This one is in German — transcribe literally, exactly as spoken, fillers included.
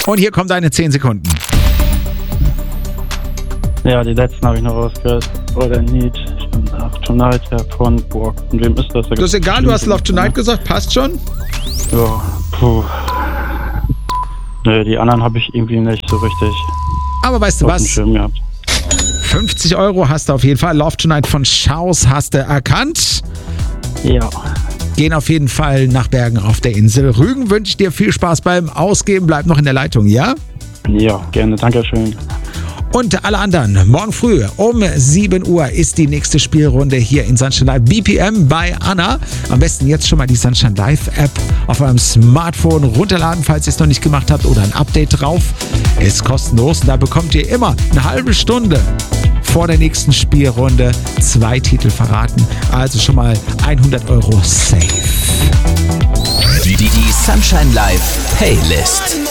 Und hier kommen deine zehn Sekunden. Ja, die letzten habe ich noch rausgehört. Oder Need, stimmt, Love Tonight, ja, von Burg. Und wem ist das? Das ist egal, du hast Love Tonight gesagt, passt schon? Ja, puh. Nö, die anderen habe ich irgendwie nicht so richtig Aber weißt du auf dem was? Schirm gehabt. fünfzig Euro hast du auf jeden Fall. Love Tonight von Schaus hast du erkannt. Ja. Gehen auf jeden Fall nach Bergen auf der Insel. Rügen wünsche ich dir viel Spaß beim Ausgeben. Bleib noch in der Leitung, ja? Ja, gerne, danke schön. Und alle anderen, morgen früh um sieben Uhr ist die nächste Spielrunde hier in Sunshine Live. B P M bei Anna. Am besten jetzt schon mal die Sunshine Live App auf eurem Smartphone runterladen, falls ihr es noch nicht gemacht habt, oder ein Update drauf. Ist kostenlos und da bekommt ihr immer eine halbe Stunde vor der nächsten Spielrunde zwei Titel verraten. Also schon mal hundert Euro safe. Die, die, die Sunshine Live Playlist.